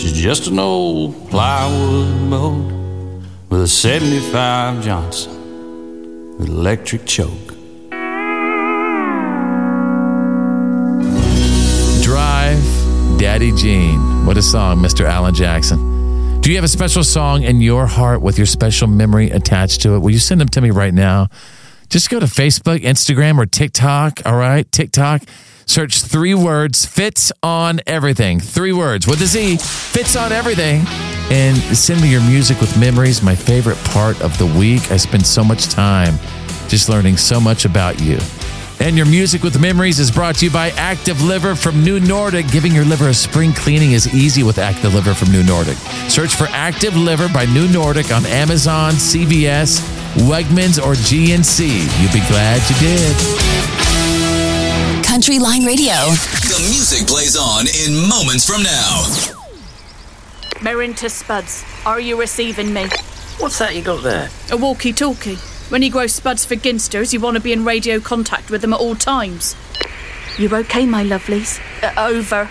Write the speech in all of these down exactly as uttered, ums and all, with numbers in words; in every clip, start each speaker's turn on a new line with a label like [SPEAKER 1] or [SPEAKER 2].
[SPEAKER 1] She's just an old plywood boat with a seventy-five Johnson with electric choke.
[SPEAKER 2] Drive, Daddy Gene. What a song, Mister Alan Jackson. Do you have a special song in your heart with your special memory attached to it? Will you send them to me right now? Just go to Facebook, Instagram, or TikTok, all right? TikTok. Search three words, Fitz on Everything. Three words with a Z, Fitz on Everything. And send me your music with memories, my favorite part of the week. I spend so much time just learning so much about you. And your music with memories is brought to you by Active Liver from New Nordic. Giving your liver a spring cleaning is easy with Active Liver from New Nordic. Search for Active Liver by New Nordic on Amazon, C V S, Wegmans, or G N C. You'll be glad you did.
[SPEAKER 3] Country Line Radio.
[SPEAKER 4] The music plays on in moments from now.
[SPEAKER 5] Merinta Spuds, are you receiving me?
[SPEAKER 6] What's that you got there?
[SPEAKER 5] A walkie-talkie. When you grow spuds for ginsters, you want to be in radio contact with them at all times. You okay, my lovelies? Uh, over.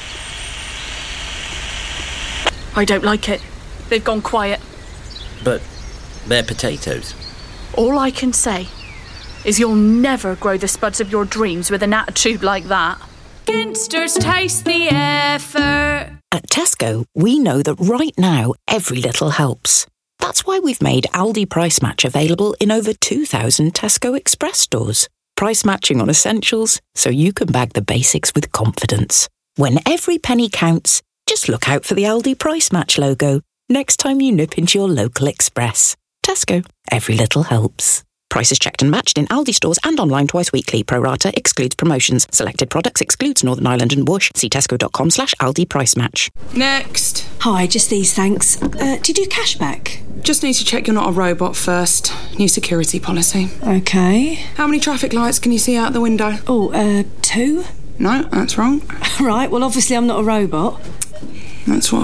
[SPEAKER 5] I don't like it. They've gone quiet.
[SPEAKER 6] But they're potatoes.
[SPEAKER 5] All I can say is you'll never grow the spuds of your dreams with an attitude like that. Ginsters taste the effort.
[SPEAKER 7] At Tesco, we know that right now, every little helps. That's why we've made Aldi Price Match available in over two thousand Tesco Express stores. Price matching on essentials, so you can bag the basics with confidence. When every penny counts, just look out for the Aldi Price Match logo next time you nip into your local Express. Tesco, every little helps. Prices checked and matched in Aldi stores and online twice weekly. Pro rata excludes promotions. Selected products excludes Northern Ireland and Whoosh. See tesco.com slash Aldi Price Match.
[SPEAKER 8] Next.
[SPEAKER 9] Hi, just these, thanks. Uh, do you do cashback?
[SPEAKER 8] Just need to check you're not a robot first. New security policy.
[SPEAKER 9] Okay.
[SPEAKER 8] How many traffic lights can you see out the window?
[SPEAKER 9] Oh, uh, two?
[SPEAKER 8] No, that's wrong.
[SPEAKER 9] Right, well, obviously I'm not a robot.
[SPEAKER 8] That's what